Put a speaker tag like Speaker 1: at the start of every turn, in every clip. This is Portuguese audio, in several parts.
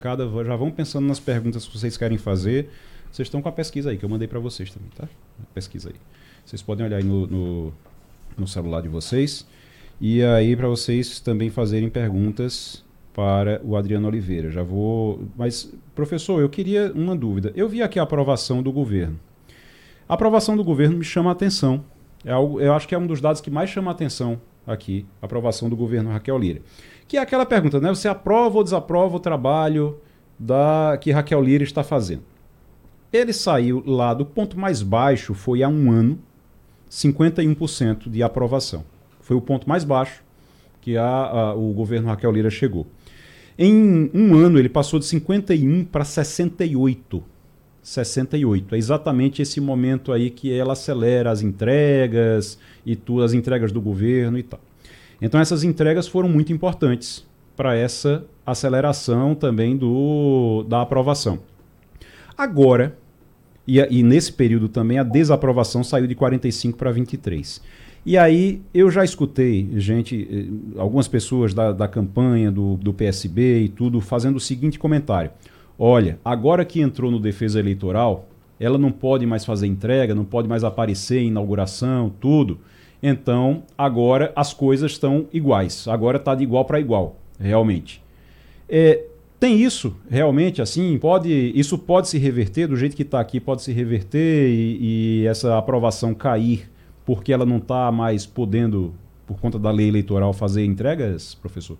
Speaker 1: Já vão pensando nas perguntas que vocês querem fazer. Vocês estão com a pesquisa aí, que eu mandei para vocês também, tá? Pesquisa aí. Vocês podem olhar aí no celular de vocês. E aí, para vocês também fazerem perguntas para o Adriano Oliveira. Já vou. Mas, professor, eu queria uma dúvida. Eu vi aqui a aprovação do governo. A aprovação do governo me chama a atenção. Eu acho que é um dos dados que mais chama a atenção aqui, a aprovação do governo Raquel Lira. Que é aquela pergunta, né? Você aprova ou desaprova o trabalho que Raquel Lira está fazendo? Ele saiu lá do ponto mais baixo, foi há um ano, 51% de aprovação. Foi o ponto mais baixo que o governo Raquel Lira chegou. Em um ano, ele passou de 51 para 68. 68. É exatamente esse momento aí que ela acelera as entregas e tudo, as entregas do governo e tal. Então essas entregas foram muito importantes para essa aceleração também da aprovação. Agora, e nesse período também, a desaprovação saiu de 45 para 23. E aí eu já escutei algumas pessoas da campanha do PSB e tudo, fazendo o seguinte comentário. Olha, agora que entrou no Defesa Eleitoral, ela não pode mais fazer entrega, não pode mais aparecer em inauguração, tudo. Então, agora as coisas estão iguais. Agora está de igual para igual, realmente. Tem isso, realmente, assim? Isso pode se reverter, do jeito que está aqui, pode se reverter e essa aprovação cair porque ela não está mais podendo, por conta da lei eleitoral, fazer entregas, professor?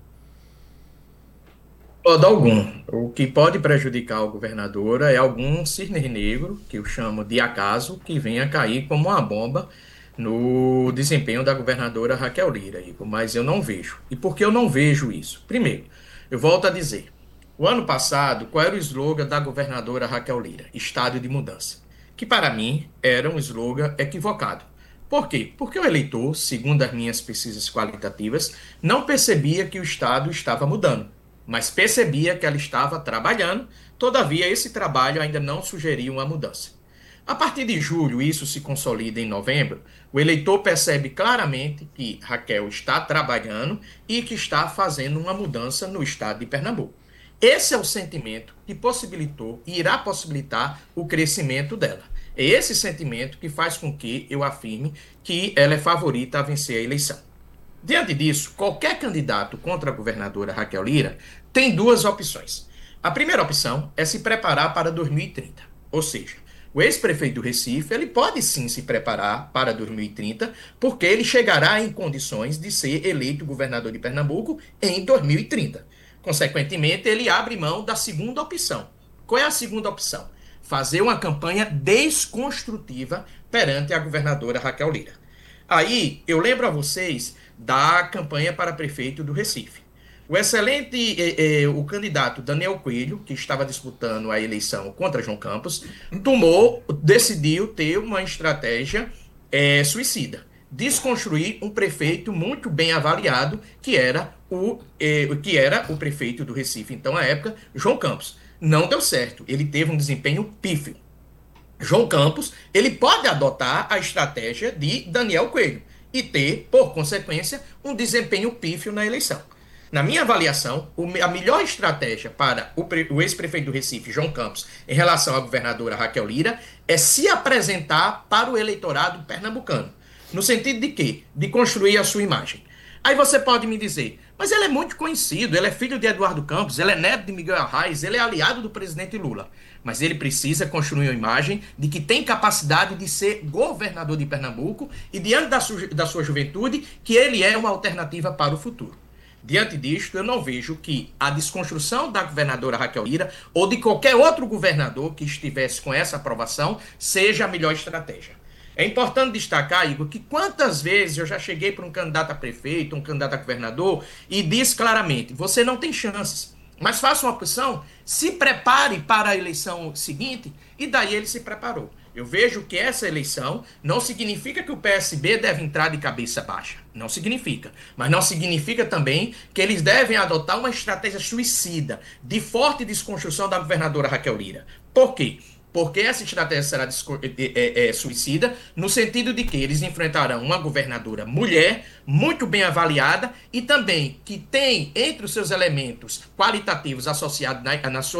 Speaker 2: Modo algum. O que pode prejudicar o governador é algum cisne negro, que eu chamo de acaso, que venha cair como uma bomba no desempenho da governadora Raquel Lira, Igor, mas eu não vejo. E por que eu não vejo isso? Primeiro, eu volto a dizer, o ano passado, qual era o slogan da governadora Raquel Lira? Estado de mudança. Que para mim era um slogan equivocado. Por quê? Porque o eleitor, segundo as minhas pesquisas qualitativas, não percebia que o Estado estava mudando, mas percebia que ela estava trabalhando, todavia esse trabalho ainda não sugeria uma mudança. A partir de julho, isso se consolida em novembro, o eleitor percebe claramente que Raquel está trabalhando e que está fazendo uma mudança no estado de Pernambuco. Esse é o sentimento que possibilitou e irá possibilitar o crescimento dela. É esse sentimento que faz com que eu afirme que ela é favorita a vencer a eleição. Diante disso, qualquer candidato contra a governadora Raquel Lira tem duas opções. A primeira opção é se preparar para 2030, ou seja, o ex-prefeito do Recife, ele pode sim se preparar para 2030, porque ele chegará em condições de ser eleito governador de Pernambuco em 2030. Consequentemente, ele abre mão da segunda opção. Qual é a segunda opção? Fazer uma campanha desconstrutiva perante a governadora Raquel Lira. Aí, eu lembro a vocês da campanha para prefeito do Recife. O candidato Daniel Coelho, que estava disputando a eleição contra João Campos, decidiu ter uma estratégia suicida. Desconstruir um prefeito muito bem avaliado, que era o prefeito do Recife, então, à época, João Campos. Não deu certo. Ele teve um desempenho pífio. João Campos, ele pode adotar a estratégia de Daniel Coelho e ter, por consequência, um desempenho pífio na eleição. Na minha avaliação, a melhor estratégia para o ex-prefeito do Recife, João Campos, em relação à governadora Raquel Lira, é se apresentar para o eleitorado pernambucano. No sentido de quê? De construir a sua imagem. Aí você pode me dizer, mas ele é muito conhecido, ele é filho de Eduardo Campos, ele é neto de Miguel Arraes, ele é aliado do presidente Lula. Mas ele precisa construir uma imagem de que tem capacidade de ser governador de Pernambuco e, diante da sua juventude, que ele é uma alternativa para o futuro. Diante disto, eu não vejo que a desconstrução da governadora Raquel Lira ou de qualquer outro governador que estivesse com essa aprovação seja a melhor estratégia. É importante destacar, Igor, que quantas vezes eu já cheguei para um candidato a prefeito, um candidato a governador, e disse claramente, você não tem chances, mas faça uma opção, se prepare para a eleição seguinte, e daí ele se preparou. Eu vejo que essa eleição não significa que o PSB deve entrar de cabeça baixa. Não significa. Mas não significa também que eles devem adotar uma estratégia suicida de forte desconstrução da governadora Raquel Lira. Por quê? Por que essa estratégia será suicida? No sentido de que eles enfrentarão uma governadora mulher, muito bem avaliada, e também que tem entre os seus elementos qualitativos associados na sua